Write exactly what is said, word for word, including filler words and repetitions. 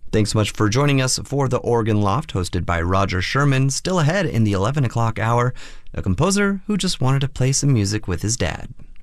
Thanks so much for joining us for the Organ Loft, hosted by Roger Sherman. Still ahead in the eleven o'clock hour, a composer who just wanted to play some music with his dad.